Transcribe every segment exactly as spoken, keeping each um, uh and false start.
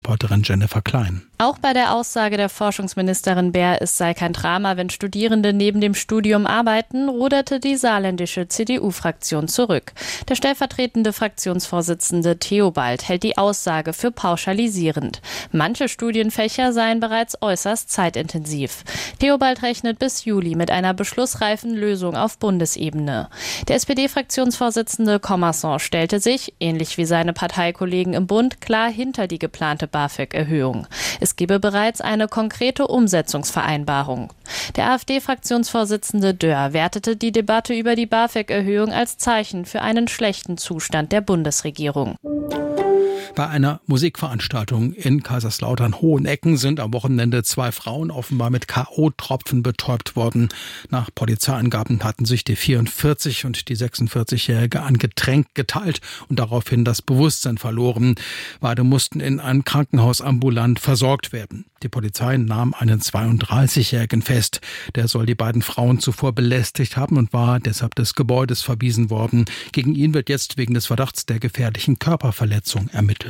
Reporterin Jennifer Klein. Auch bei der Aussage der Forschungsministerin Baer, es sei kein Drama, wenn Studierende neben dem Studium arbeiten, ruderte die saarländische C D U-Fraktion zurück. Der stellvertretende Fraktionsvorsitzende Theobald hält die Aussage für pauschalisierend. Manche Studienfächer seien bereits äußerst zeitintensiv. Theobald rechnet bis Juli mit einer beschlussreifen Lösung auf Bundesebene. Der S P D-Fraktionsvorsitzende Commerson stellte sich, ähnlich wie seine Parteikollegen im Bund, klar hinter die geplante BAföG-Erhöhung. Es gebe bereits eine konkrete Umsetzungsvereinbarung. Der AfD-Fraktionsvorsitzende Dörr wertete die Debatte über die BAföG-Erhöhung als Zeichen für einen schlechten Zustand der Bundesregierung. Bei einer Musikveranstaltung in Kaiserslautern-Hohenecken sind am Wochenende zwei Frauen offenbar mit K O-Tropfen betäubt worden. Nach Polizeiangaben hatten sich die vierundvierzig- und die sechsundvierzig-Jährige an Getränk geteilt und daraufhin das Bewusstsein verloren. Beide mussten in einem Krankenhaus ambulant versorgt werden. Die Polizei nahm einen zweiunddreißigjährigen fest. Der soll die beiden Frauen zuvor belästigt haben und war deshalb des Gebäudes verwiesen worden. Gegen ihn wird jetzt wegen des Verdachts der gefährlichen Körperverletzung ermittelt.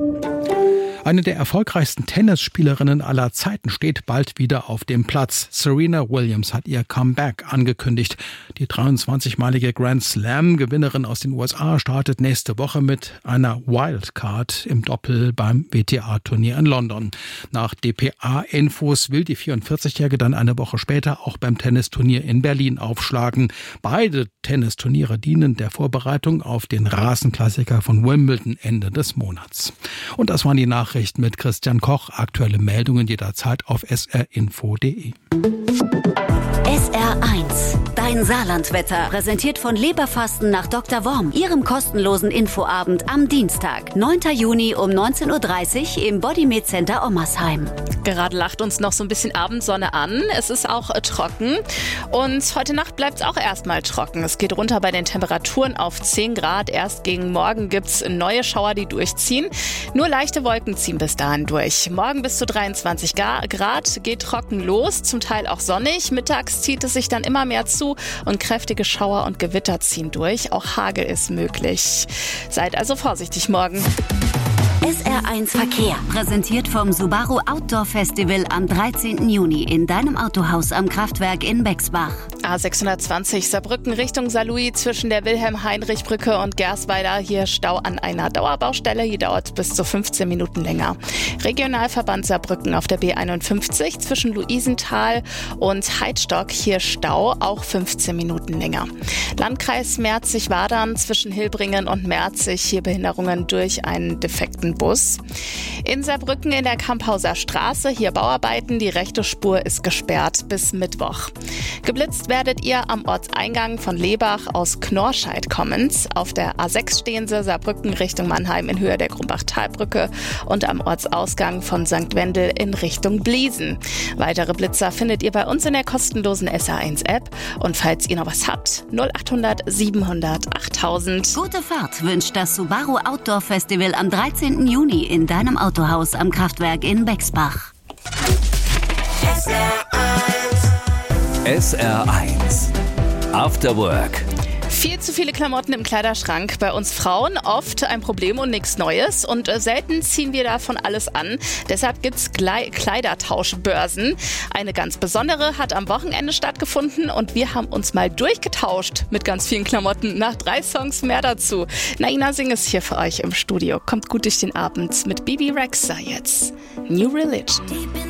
Eine der erfolgreichsten Tennisspielerinnen aller Zeiten steht bald wieder auf dem Platz. Serena Williams hat ihr Comeback angekündigt. Die dreiundzwanzigmalige Grand Slam-Gewinnerin aus den U S A startet nächste Woche mit einer Wildcard im Doppel beim W T A-Turnier in London. Nach D P A-Infos will die vierundvierzigjährige dann eine Woche später auch beim Tennisturnier in Berlin aufschlagen. Beide Tennisturniere dienen der Vorbereitung auf den Rasenklassiker von Wimbledon Ende des Monats. Und das waren die Nachrichten mit Christian Koch. Aktuelle Meldungen jederzeit auf s r info punkt d e. S R eins, dein Saarlandwetter, präsentiert von Leberfasten nach Doktor Worm, Ihrem kostenlosen Infoabend am Dienstag, neunten Juni um neunzehn Uhr dreißig im Bodymed Center Ommersheim. Gerade lacht uns noch so ein bisschen Abendsonne an. Es ist auch äh, trocken und heute Nacht bleibt es auch erstmal trocken. Es geht runter bei den Temperaturen auf zehn Grad. Erst gegen morgen gibt es neue Schauer, die durchziehen. Nur leichte Wolken ziehen bis dahin durch. Morgen bis zu dreiundzwanzig Grad, geht trocken los, zum Teil auch sonnig. Mittags zieht es sich dann immer mehr zu und kräftige Schauer und Gewitter ziehen durch. Auch Hagel ist möglich. Seid also vorsichtig morgen. S R eins Verkehr, präsentiert vom Subaru Outdoor Festival am dreizehnten Juni in deinem Autohaus am Kraftwerk in Bexbach. A sechshundertzwanzig Saarbrücken Richtung Saarlouis zwischen der Wilhelm-Heinrich-Brücke und Gersweiler. Hier Stau an einer Dauerbaustelle. Hier dauert bis zu fünfzehn Minuten länger. Regionalverband Saarbrücken auf der B einundfünfzig zwischen Luisenthal und Heidstock. Hier Stau, auch fünfzehn Minuten länger. Landkreis Merzig-Wadern zwischen Hilbringen und Merzig. Hier Behinderungen durch einen defekten Bus. In Saarbrücken in der Kamphauser Straße. Hier Bauarbeiten. Die rechte Spur ist gesperrt bis Mittwoch. Geblitzt werdet ihr am Ortseingang von Lebach aus Knorrscheid kommend. Auf der A sechs stehen sie, Saarbrücken Richtung Mannheim in Höhe der Grumbach-Talbrücke und am Ortsausgang von Sankt Wendel in Richtung Bliesen. Weitere Blitzer findet ihr bei uns in der kostenlosen S R eins App. Und falls ihr noch was habt, null acht hundert siebenhundert achttausend. Gute Fahrt wünscht das Subaru Outdoor Festival am dreizehnten Juni in deinem Autohaus am Kraftwerk in Bexbach. S R eins. S R eins. After Work. Viel zu viele Klamotten im Kleiderschrank. Bei uns Frauen oft ein Problem und nichts Neues. Und äh, selten ziehen wir davon alles an. Deshalb gibt's Gle- Kleidertauschbörsen. Eine ganz besondere hat am Wochenende stattgefunden. Und wir haben uns mal durchgetauscht mit ganz vielen Klamotten. Nach drei Songs mehr dazu. Naina Singh ist hier für euch im Studio. Kommt gut durch den Abend mit Bibi Rexha jetzt. New Religion.